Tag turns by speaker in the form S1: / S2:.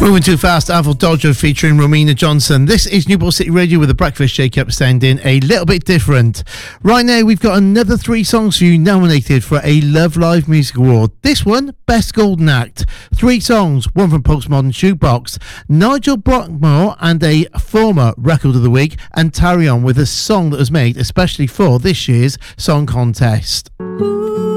S1: Moving too fast, Avril Dodger featuring Romina Johnson. This is Newport City Radio with the Breakfast Shake-Up sounding a little bit different. Right now, we've got another 3 songs for you nominated for a Love Live Music Award. This one, Best Golden Act. 3 songs, one from Postmodern Jukebox, Nigel Brockmore and a former Record of the Week, and Tarion with a song that was made especially for this year's song contest.